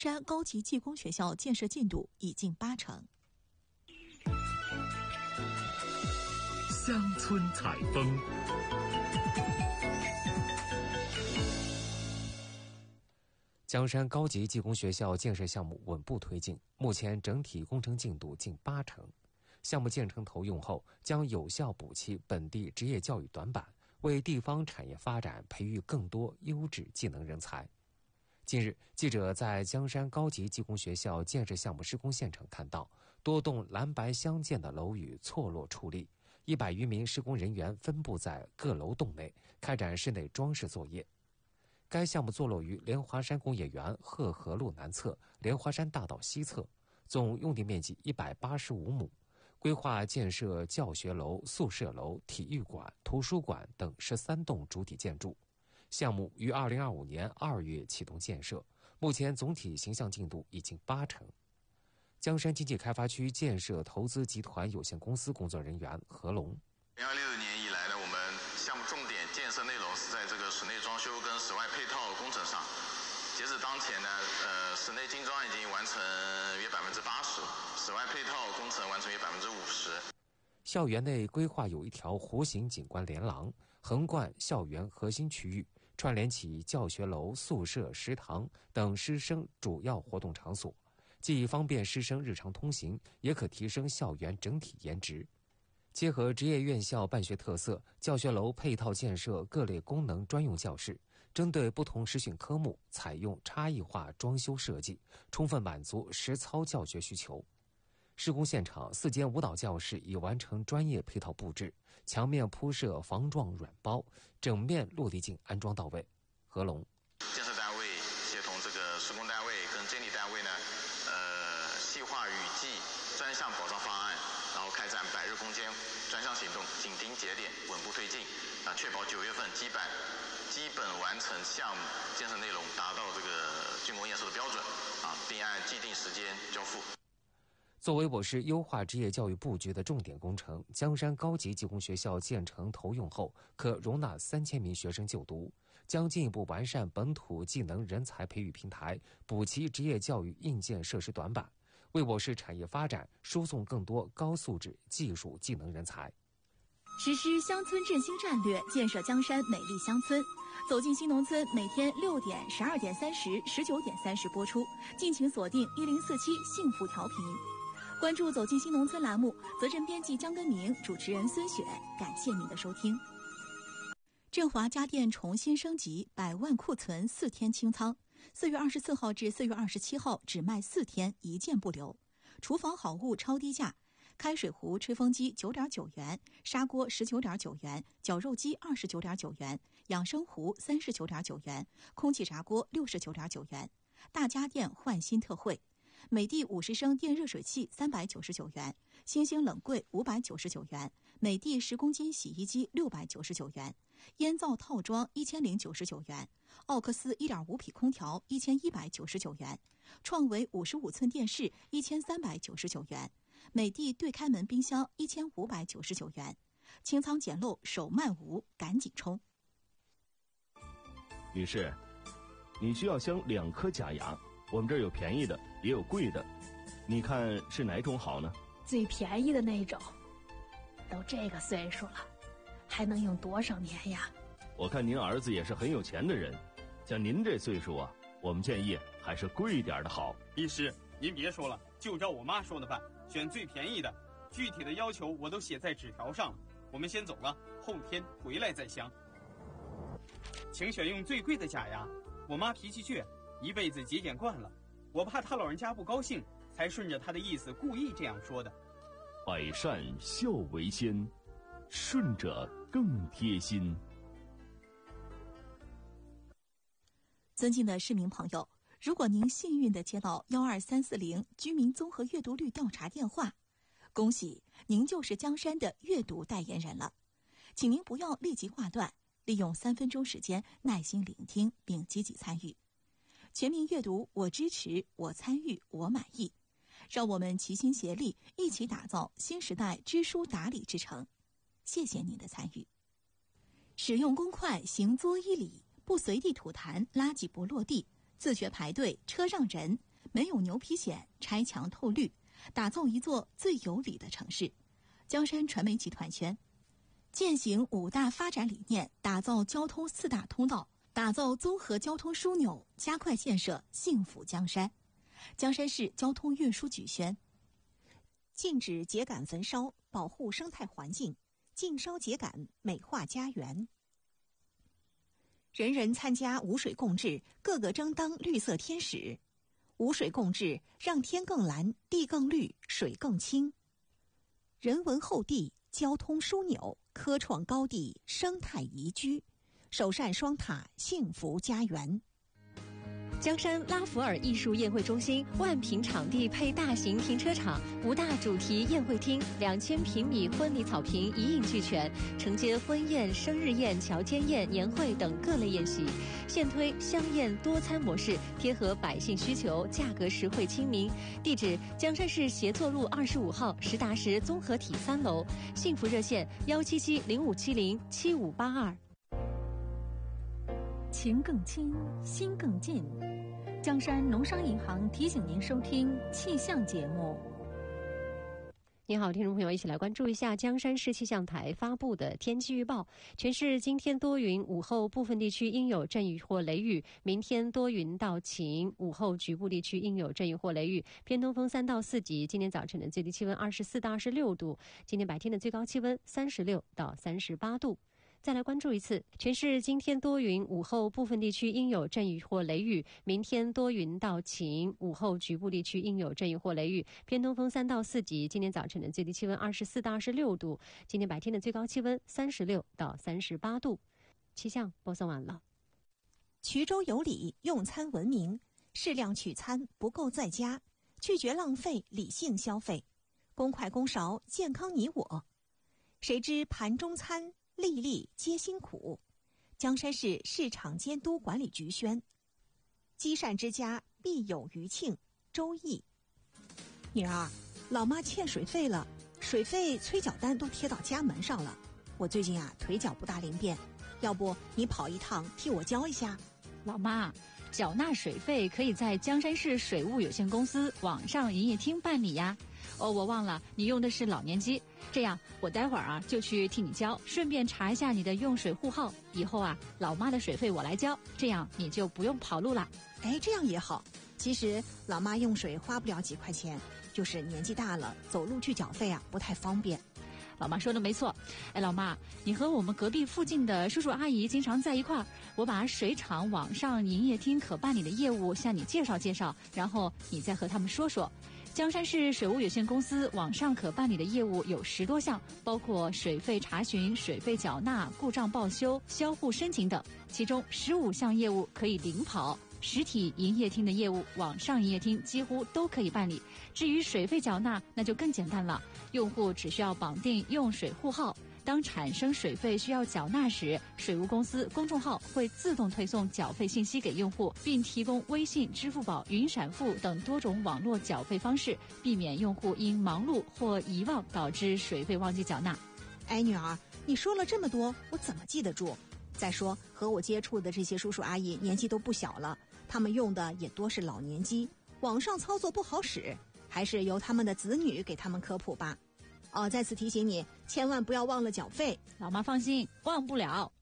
山高级技工学校建设进度已近80%。 乡村采风。 江山高级技工学校建设项目稳步推进，目前整体工程进度近80%。项目建成投用后，将有效补齐本地职业教育短板，为地方产业发展培育更多优质技能人才。近日，记者在江山高级技工学校建设项目施工现场看到，多栋蓝白相间的楼宇错落矗立，100余名施工人员分布在各楼栋内，开展室内装饰作业。该项目坐落于莲花山工业园鹤河路南侧、莲花山大道西侧，总用地面积185亩，规划建设教学楼、宿舍楼、体育馆、图书馆等13栋主体建筑。项目于2025年2月启动建设，目前总体形项进度已近80%。江山经济开发区建设投资集团有限公司工作人员何龙 2026年以来呢，我们项目重点建设内容是在这个室内装修跟室外配套工程上。截止当前呢，室内精装已经完成约80%，室外配套工程完成约50%。 校园内规划有一条弧形景观连廊，横贯校园核心区域，串联起教学楼、宿舍、食堂等师生主要活动场所，既方便师生日常通行，也可提升校园整体颜值。结合职业院校办学特色，教学楼配套建设各类功能专用教室，针对不同实训科目采用差异化装修设计，充分满足实操教学需求。施工现场4间舞蹈教室已完成专业配套布置，墙面铺设防撞软包，整面落地镜安装到位。何龙建设单位协同这个施工单位跟监理单位呢，细化雨季专项保障方案，然后开展100日攻坚专项行动，紧盯节点，稳步推进，确保9月份基本完成项目建设内容，达到这个竣工验收的标准，并按既定时间交付。 作为我市优化职业教育布局的重点工程，江山高级技工学校建成投用后，可容纳3000名学生就读，将进一步完善本土技能人才培育平台，补齐职业教育硬件设施短板，为我市产业发展输送更多高素质技术技能人才。 实施乡村振兴战略，建设江山美丽乡村。走进新农村，每天6点、12点30、19点30播出，敬请锁定1047幸福调频。关注走进新农村栏目，责任编辑江根明，主持人孙雪，感谢您的收听。振华家电重新升级，100万库存4天清仓，4月24号至4月27号只卖4天，1件不留。厨房好物超低价，开水壶、吹风机9.9元，砂锅19.9元，绞肉机29.9元，养生壶39.9元，空气炸锅69.9元。大家电换新特惠。美的50升电热水器399元，星星冷柜599元，美的10公斤洗衣机699元，烟灶套装1099元，奥克斯1.5匹空调1199元，创维55寸电视1399元，美的对开门冰箱1599元。清仓捡漏手慢无，赶紧冲！ 女士，你需要镶2颗假牙，我们这儿有便宜的，也有贵的，你看是哪种好呢？ 最便宜的那种。都这个岁数了，还能用多少年呀？ 我看您儿子也是很有钱的人，像您这岁数啊，我们建议还是贵点的好。 医师，您别说了，就照我妈说的办，选最便宜的，具体的要求我都写在纸条上了。我们先走了，后天回来再镶。请选用最贵的假牙，我妈脾气倔，一辈子节俭惯了，我怕她老人家不高兴，才顺着她的意思故意这样说的。 百善孝为先，顺着更贴心。 尊敬的市民朋友，如果您幸运地接到12340居民综合阅读率调查电话，恭喜您就是江山的阅读代言人了。请您不要立即挂断，利用3分钟时间耐心聆听并积极参与。全民阅读，我支持，我参与，我满意。让我们齐心协力，一起打造新时代知书达理之城。谢谢您的参与。使用公筷行作1礼，不随地吐痰，垃圾不落地，自觉排队，车让人， 没有牛皮癣，拆墙透绿，打造一座最有理的城市。江山传媒集团宣，践行5大发展理念，打造交通4大通道，打造综合交通枢纽，加快建设幸福江山。江山市交通运输局宣， 禁止秸秆焚烧，保护生态环境，禁烧秸秆，美化家园。人人参加无水共治，个个争当绿色天使。无水共治，让天更蓝，地更绿，水更清。人文厚地，交通枢纽，科创高地，生态宜居，首善双塔，幸福家园。 江山拉弗尔艺术宴会中心万平场地配大型停车场，5大主题宴会厅，2000平米婚礼草坪一应俱全，承接婚宴、生日宴、乔迁宴、年会等各类宴席。现推香宴多餐模式，贴合百姓需求，价格实惠亲民。地址：江山市协作路25号实达实综合体3楼。幸福热线17705707582。 情更亲，心更近。江山农商银行提醒您收听气象节目。 您好，听众朋友，一起来关注一下江山市气象台发布的天气预报。全市今天多云，午后部分地区应有阵雨或雷雨；明天多云到晴，午后局部地区应有阵雨或雷雨，偏东风3到4级。今天早晨的最低气温24到26度，今天白天的最高气温36到38度。再来关注一次，全市今天多云，午后部分地区应有阵雨或雷雨；明天多云到晴，午后局部地区应有阵雨或雷雨，偏东风3到4级。今天早晨的最低气温24到26度，今天白天的最高气温36到38度。气象播送完了。 衢州有礼，用餐文明，适量取餐，不够在家，拒绝浪费，理性消费，公筷公勺，健康你我。谁知盘中餐，粒粒皆辛苦。江山市市场监督管理局宣，积善之家必有余庆。周易。女儿，老妈欠水费了，水费催缴单都贴到家门上了。我最近腿脚不大灵便，要不你跑一趟替我交一下？ 老妈，缴纳水费可以在江山市水务有限公司网上营业厅办理呀。我忘了你用的是老年机，这样我待会儿就去替你交，顺便查一下你的用水户号。以后老妈的水费我来交，这样你就不用跑路了。 这样也好。其实老妈用水花不了几块钱，就是年纪大了，走路去缴费不太方便。 老妈说的没错。老妈，你和我们隔壁附近的叔叔阿姨经常在一块儿，我把水厂网上营业厅可办理的业务向你介绍介绍，然后你再和他们说说。江山市水务有限公司网上可办理的业务有10多项，包括水费查询、水费缴纳、故障报修、销户申请等，其中15项业务可以零跑。实体营业厅的业务，网上营业厅几乎都可以办理。至于水费缴纳，那就更简单了，用户只需要绑定用水户号。当产生水费需要缴纳时，水务公司公众号会自动推送缴费信息给用户，并提供微信、支付宝、云闪付等多种网络缴费方式，避免用户因忙碌或遗忘导致水费忘记缴纳。 女儿，你说了这么多，我怎么记得住？再说和我接触的这些叔叔阿姨年纪都不小了，他们用的也多是老年机，网上操作不好使，还是由他们的子女给他们科普吧。再次提醒你，千万不要忘了缴费。 老妈放心，忘不了。